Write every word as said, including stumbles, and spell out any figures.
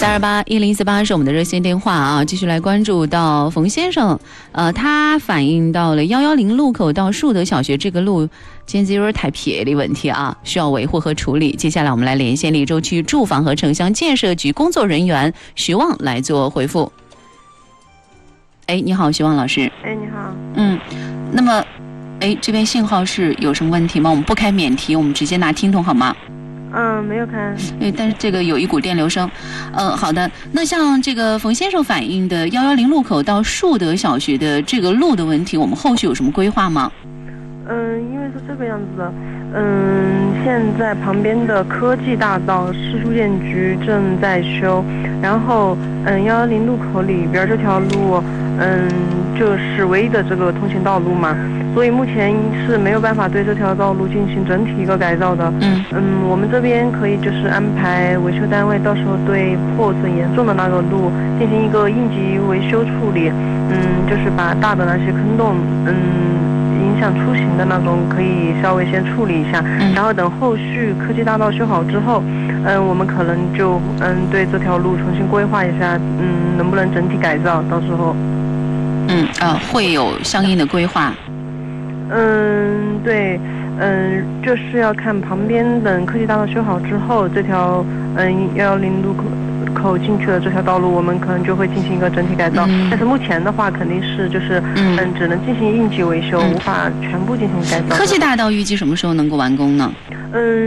三二八一零四八是我们的热线电话啊，继续来关注到冯先生，呃，他反映到了幺幺零路口到树德小学这个路，简直有点太撇的问题啊，需要维护和处理。接下来我们来连线利州区住房和城乡建设局工作人员徐旺来做回复。哎，你好，徐旺老师。 哎，你好。 嗯，那么，哎，这边信号是有什么问题吗？我们不开免提，我们直接拿听筒好吗？ 嗯，没有看。 哎，但是这个有一股电流声。嗯，好的。那像这个冯先生反映的幺幺零路口到树德小学的这个路的问题，我们后续有什么规划吗？ 嗯，因为是这个样子的。嗯，现在旁边的科技大道市住建局正在修，然后嗯幺幺零路口里边这条路，嗯就是唯一的这个通行道路嘛，所以目前是没有办法对这条道路进行整体一个改造的。 嗯嗯，我们这边可以就是安排维修单位到时候对破损严重的那个路进行一个应急维修处理，嗯，就是把大的那些坑洞，嗯。影响出行的那种可以稍微先处理一下， 嗯、 然后等后续科技大道修好之后，嗯，我们可能就嗯对这条路重新规划一下，嗯，能不能整体改造，到时候， 嗯呃会有相应的规划。 嗯，对，嗯，就是要看旁边等科技大道修好之后，这条嗯幺幺零路口。口进去的这条道路，我们可能就会进行一个整体改造。嗯、但是目前的话，肯定是就是嗯，嗯只能进行应急维修，嗯、无法全部进行改造。 科技大道预计什么时候能够完工呢？ 嗯。